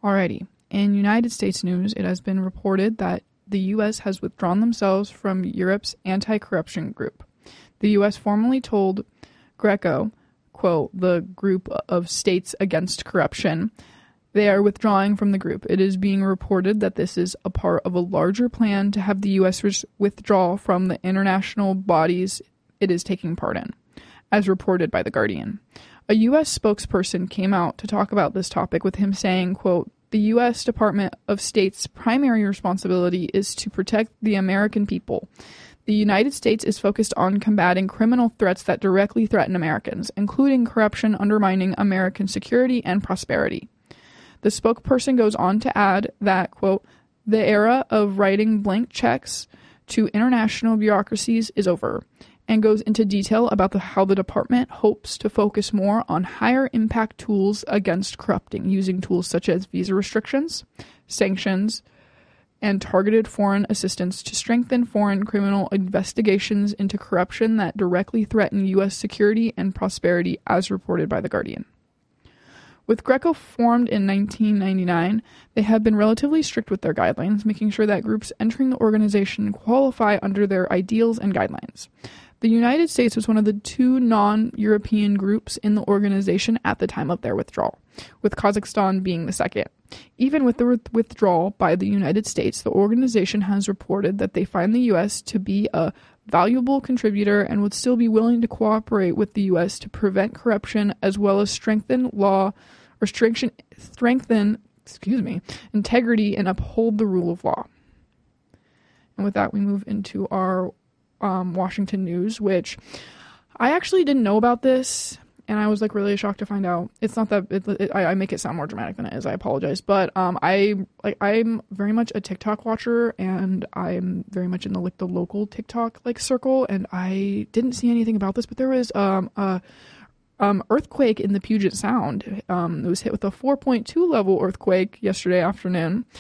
Alrighty. In United States news, it has been reported that the U.S. has withdrawn themselves from Europe's anti-corruption group. The U.S. formally told Greco, quote, the group of states against corruption, they are withdrawing from the group. It is being reported that this is a part of a larger plan to have the U.S. withdraw from the international bodies it is taking part in, as reported by The Guardian. A U.S. spokesperson came out to talk about this topic, with him saying, quote, the U.S. Department of State's primary responsibility is to protect the American people. The United States is focused on combating criminal threats that directly threaten Americans, including corruption undermining American security and prosperity. The spokesperson goes on to add that, quote, the era of writing blank checks to international bureaucracies is over, and goes into detail about how the department hopes to focus more on higher impact tools against corrupting, using tools such as visa restrictions, sanctions, and targeted foreign assistance to strengthen foreign criminal investigations into corruption that directly threaten U.S. security and prosperity, as reported by The Guardian. With Greco formed in 1999, they have been relatively strict with their guidelines, making sure that groups entering the organization qualify under their ideals and guidelines. The United States was one of the two non-European groups in the organization at the time of their withdrawal, with Kazakhstan being the second. Even with the withdrawal by the United States, the organization has reported that they find the U.S. to be a valuable contributor and would still be willing to cooperate with the U.S. to prevent corruption, as well as strengthen integrity and uphold the rule of law. And with that, we move into our Washington news, which I actually didn't know about this, and I was really shocked to find out. It's not that I make it sound more dramatic than it is. I apologize, but I'm very much a TikTok watcher, and I'm very much in the local TikTok circle, and I didn't see anything about this, but there was a earthquake in the Puget Sound. It was hit with a 4.2 level earthquake yesterday afternoon.